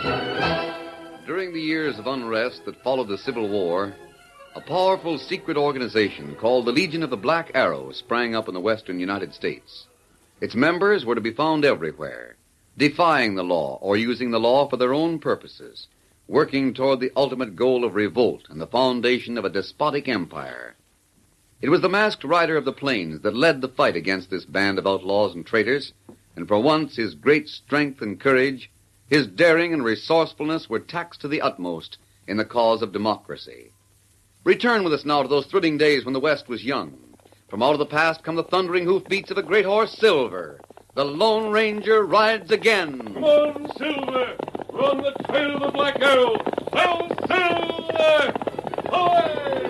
During the years of unrest that followed the Civil War, a powerful secret organization called the Legion of the Black Arrow sprang up in the western United States. Its members were to be found everywhere, defying the law or using the law for their own purposes, working toward the ultimate goal of revolt and the foundation of a despotic empire. It was the masked rider of the plains that led the fight against this band of outlaws and traitors, and for once his great strength and courage, his daring and resourcefulness were taxed to the utmost in the cause of democracy. Return with us now to those thrilling days when the West was young. From out of the past come the thundering hoofbeats of the great horse Silver. The Lone Ranger rides again. Come on, Silver! We're on the trail of the Black Arrow! Well, Silver! Away!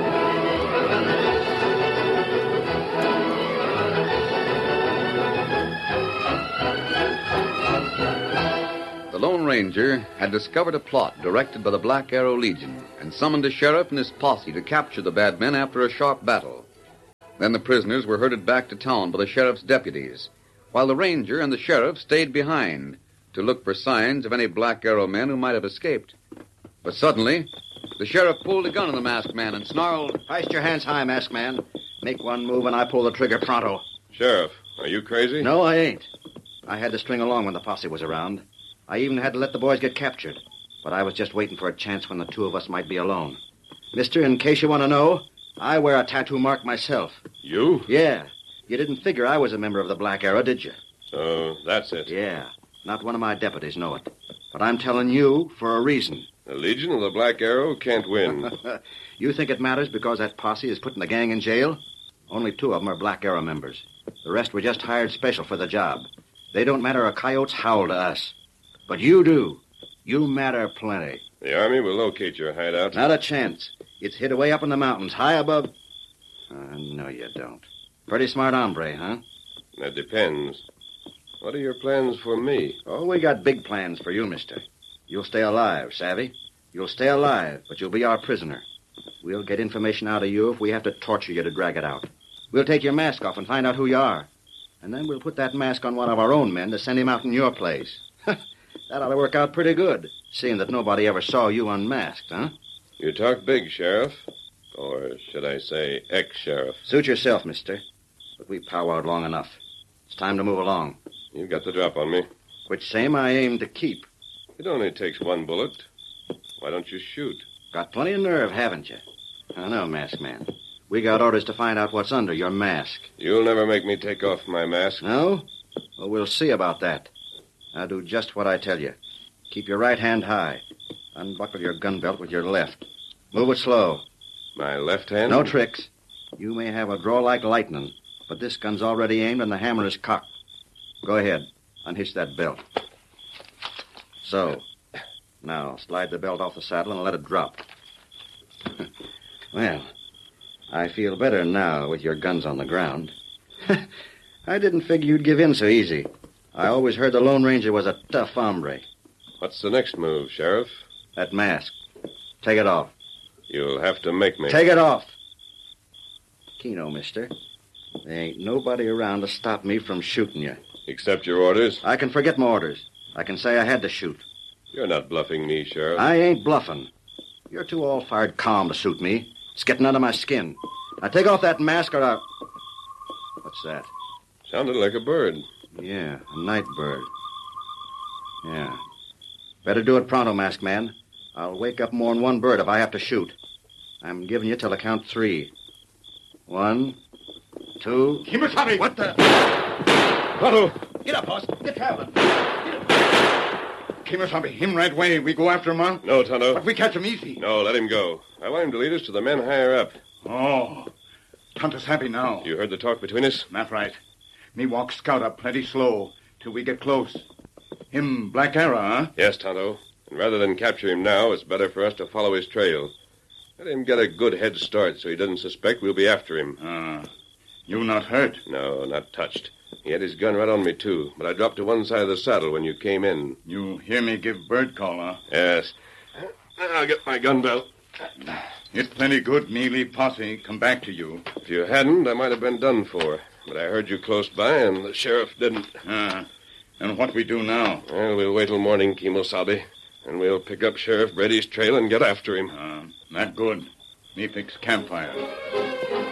The Lone Ranger had discovered a plot directed by the Black Arrow Legion and summoned a sheriff and his posse to capture the bad men after a sharp battle. Then the prisoners were herded back to town by the sheriff's deputies, while the ranger and the sheriff stayed behind to look for signs of any Black Arrow men who might have escaped. But suddenly, the sheriff pulled a gun on the masked man and snarled, "Hoist your hands high, masked man. Make one move and I pull the trigger pronto." Sheriff, are you crazy? No, I ain't. I had to string along when the posse was around. I even had to let the boys get captured. But I was just waiting for a chance when the two of us might be alone. Mister, in case you want to know, I wear a tattoo mark myself. You? Yeah. You didn't figure I was a member of the Black Arrow, did you? So that's it. Yeah. Not one of my deputies know it. But I'm telling you for a reason. The Legion of the Black Arrow can't win. You think it matters because that posse is putting the gang in jail? Only 2 of them are Black Arrow members. The rest were just hired special for the job. They don't matter a coyote's howl to us. But you do. You matter plenty. The Army will locate your hideout. Not a chance. It's hid away up in the mountains, high above... no, you don't. Pretty smart hombre, huh? That depends. What are your plans for me? Oh, we got big plans for you, mister. You'll stay alive, savvy? You'll stay alive, but you'll be our prisoner. We'll get information out of you if we have to torture you to drag it out. We'll take your mask off and find out who you are. And then we'll put that mask on one of our own men to send him out in your place. That ought to work out pretty good, seeing that nobody ever saw you unmasked, huh? You talk big, Sheriff. Or should I say ex-sheriff? Suit yourself, mister. But we powwowed long enough. It's time to move along. You've got the drop on me. Which same I aim to keep. It only takes 1 bullet. Why don't you shoot? Got plenty of nerve, haven't you? I know, masked man. We got orders to find out what's under your mask. You'll never make me take off my mask. No? Well, we'll see about that. Now do just what I tell you. Keep your right hand high. Unbuckle your gun belt with your left. Move it slow. My left hand? No tricks. You may have a draw like lightning, but this gun's already aimed and the hammer is cocked. Go ahead. Unhitch that belt. So. Now, slide the belt off the saddle and let it drop. Well, I feel better now with your guns on the ground. I didn't figure you'd give in so easy. I always heard the Lone Ranger was a tough hombre. What's the next move, Sheriff? That mask. Take it off. You'll have to make me. Take it off. Keno, mister. There ain't nobody around to stop me from shooting you. Accept your orders? I can forget my orders. I can say I had to shoot. You're not bluffing me, Sheriff. I ain't bluffing. You're too all-fired calm to suit me. It's getting under my skin. Now take off that mask or I'll... What's that? Sounded like a bird. Yeah, a night bird. Yeah. Better do it pronto, masked man. I'll wake up more than 1 bird if I have to shoot. I'm giving you till I count 3. 1, 2... Kimasabi! What the... Tonto! Get up, boss. Get traveling. Kimasabi, him right way. We go after him, huh? No, Tonto. But we catch him easy. No, let him go. I want him to lead us to the men higher up. Oh. Tonto's happy now. You heard the talk between us? Not right. Me walk scout up plenty slow till we get close. Him Black Arrow, huh? Yes, Tonto. And rather than capture him now, it's better for us to follow his trail. Let him get a good head start so he doesn't suspect we'll be after him. You not hurt? No, not touched. He had his gun right on me, too, but I dropped to one side of the saddle when you came in. You hear me give bird call, huh? Yes. I'll get my gun belt. It's plenty good me leave posse come back to you. If you hadn't, I might have been done for. But I heard you close by, and the sheriff didn't. And what we do now? Well, we'll wait till morning, Kimosabe. And we'll pick up Sheriff Brady's trail and get after him. Not good. Me fix campfire.